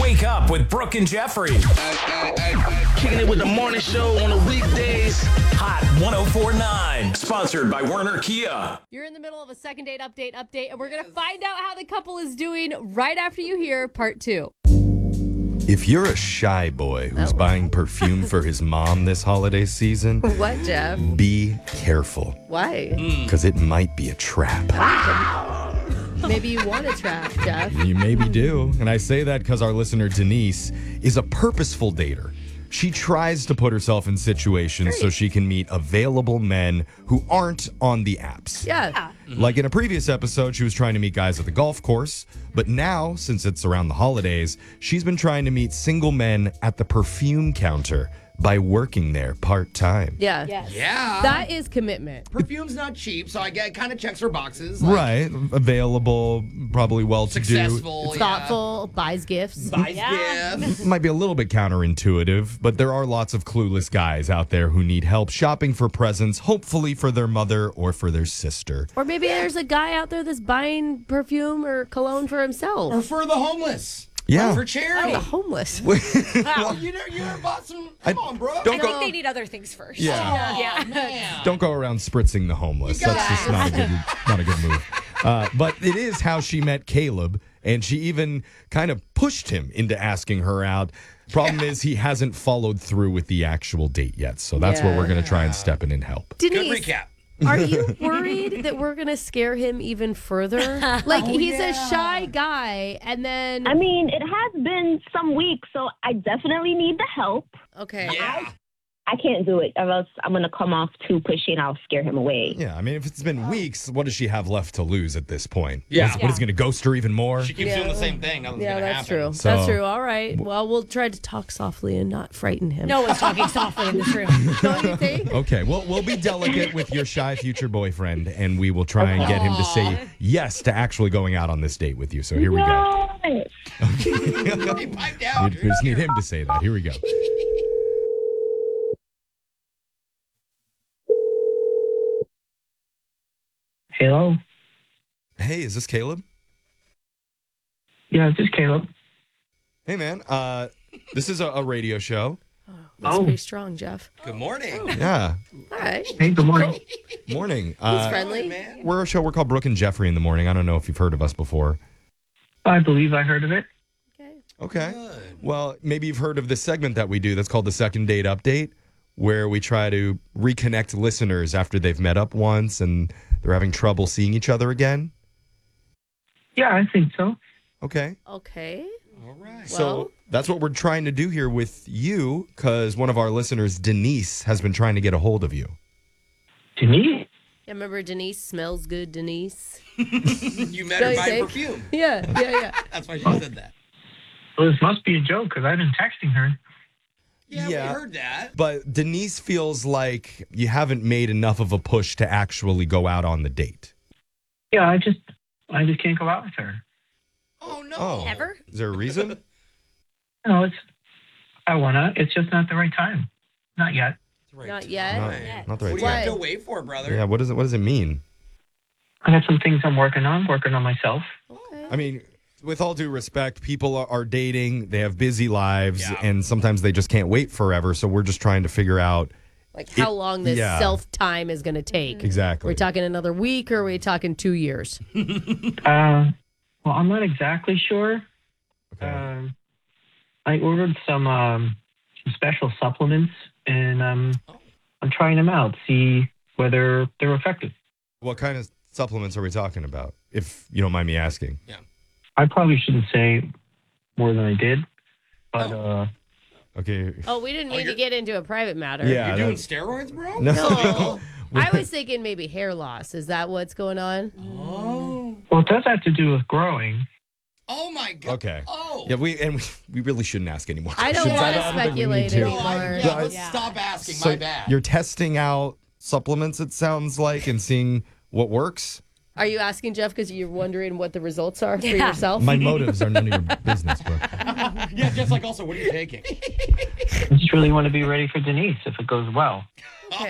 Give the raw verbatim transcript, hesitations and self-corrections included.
Wake up with Brooke and Jeffrey. Kicking it with the morning show on the weekdays. Hot one oh four point nine. Sponsored by Werner Kia. You're in the middle of a second date update update, and we're going to find out how the couple is doing right after you hear part two. If you're a shy boy who's Oh. buying perfume for his mom this holiday season, What, Jeff? be careful, Why? because it might be a trap. Maybe you want a trap, Jeff. You maybe do. And I say that because our listener, Denise, is a purposeful dater. She tries to put herself in situations so she can meet available men who aren't on the apps. Yeah. Like in a previous episode, she was trying to meet guys at the golf course. But now, since it's around the holidays, she's been trying to meet single men at the perfume counter by working there part-time. Yeah. Yes. Yeah. That is commitment. Perfume's not cheap, so I get kind of checks her boxes. Like, Right. Available, probably well-to-do. Successful. Thoughtful, buys gifts. Yeah. Buys Yeah. gifts. Might be a little bit counterintuitive, but there are lots of clueless guys out there who need help shopping for presents, hopefully for their mother or for their sister. Or maybe there's a guy out there that's buying perfume or cologne for Or himself. for the homeless. Yeah. Or for charity. The homeless. Well, you know, you ever bought some? Come I- on, bro. don't I go- think they need other things first. Yeah. Oh, Yeah. man. Don't go around spritzing the homeless. You That's just not a good, not a good move. Uh, but it is how she met Caleb, and she even kind of pushed him into asking her out. Problem is, he hasn't followed through with the actual date yet, so that's where Yeah. we're going to try and step in and help. Good Denise, recap. are you worried that we're going to scare him even further? Like, Oh, he's yeah. a shy guy, and then... I mean, it has been some weeks, so I definitely need the help. Okay. Yeah. I can't do it, or else I'm going to come off too pushy and I'll scare him away. Yeah, I mean, if it's been weeks, what does she have left to lose at this point? Yeah. What is, what is going to ghost her even more? She keeps Yeah. doing the same thing. Nothing's Yeah, gonna that's happen. true. So- that's true. All right. Well, we'll try to talk softly and not frighten him. No one's talking softly in this room. Don't you think? Okay, well, we'll be delicate with your shy future boyfriend, and we will try and get him to say yes to actually going out on this date with you. So here we go. Yes. Hey, pipe down. We just need him to say that. Here we go. Hello. Hey, is this Caleb? Yeah, this is Caleb. Hey, man. Uh, this is a, a radio show. That's Oh. pretty strong, Jeff. Good morning. Yeah. All right. Hey, good morning. Morning. He's Uh, friendly. Man. we're a show. We're called Brooke and Jeffrey in the Morning. I don't know if you've heard of us before. I believe I heard of it. Okay. Okay. Good. Well, maybe you've heard of this segment that we do that's called the Second Date Update, where we try to reconnect listeners after they've met up once and they're having trouble seeing each other again. Yeah, I think so. Okay. Okay. All right. So Well- that's what we're trying to do here with you, because one of our listeners, Denise, has been trying to get a hold of you. Denise? Yeah, remember Denise? Smells good, Denise. You met Don't her you by think? perfume. Yeah, yeah, yeah. That's why she said that. Well, this must be a joke because I've been texting her. Yeah, Yeah. we heard that. But Denise feels like you haven't made enough of a push to actually go out on the date. Yeah, I just, I just can't go out with her. Oh, no. Oh. Ever? Is there a reason? No, it's, I wanna. It's just not the right time. Not yet. It's the right Not time. yet. not, yet. not the right What do you have time. to wait for, brother? Yeah, what does it what does it mean? I got some things I'm working on. Working on myself. Okay. I mean, with all due respect, people are, are dating, they have busy lives, Yeah. and sometimes they just can't wait forever. So we're just trying to figure out Like how It- long this yeah. self time is going to take. exactly. Are we talking another week or are we talking two years? Uh, well, I'm not exactly sure. Okay. Um, I ordered some um, some special supplements, and um, I'm trying them out. See whether they're effective. What kind of supplements are we talking about, if you don't mind me asking? I probably shouldn't say more than I did, but uh, Okay. Oh, we didn't Oh, need to you're- get into a private matter. Yeah. You're doing that's- steroids, bro? No. No. I was thinking maybe hair loss. Is that what's going on? Oh. well, it does have to do with growing. Oh, my God. Okay. Oh. Yeah, we and we, we really shouldn't ask any more I questions. don't want to don't think we speculate need to. No, I, anymore. yeah, let's Yeah. stop asking. So my bad. you're testing out supplements, it sounds like, and seeing what works. Are you asking Jeff because you're wondering what the results are for Yeah. yourself? My motives are none of your business, bro. Yeah, just like also, what are you taking? I just really want to be ready for Denise if it goes well.